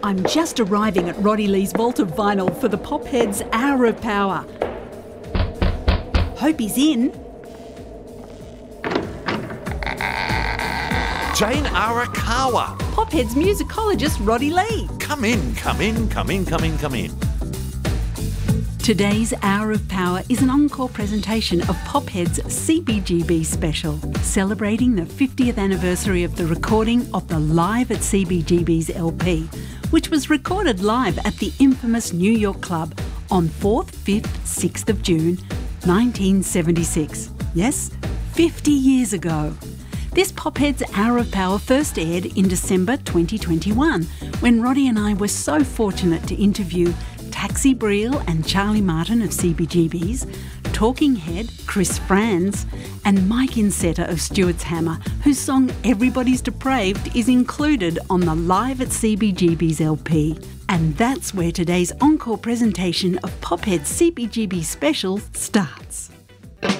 I'm just arriving at Roddy Lee's vault of vinyl for the Popheads' Hour of Power. Hope he's in. Jane Arakawa. Popheads musicologist Roddy Lee. Come in. Today's Hour of Power is an encore presentation of Popheads' CBGB special, celebrating the 50th anniversary of the recording of the Live at CBGB's LP, which was recorded live at the infamous New York Club on 4th, 5th, 6th of June 1976. Yes, 50 years ago. This Popheads Hour of Power first aired in December 2021, when Roddy and I were so fortunate to interview Taxi Breel and Charlie Martin of CBGB's, Talking Head Chris Frantz, and Mike Insetta of Stuart's Hammer, whose song Everybody's Depraved is included on the Live at CBGB's LP. And that's where today's encore presentation of Popheads CBGB special starts.